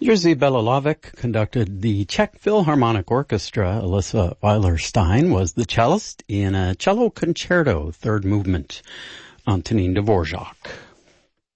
Jerzy Belolavec conducted the Czech Philharmonic Orchestra. Alyssa Weiler-Stein was the cellist in a cello concerto, third movement, Antonin Dvorak.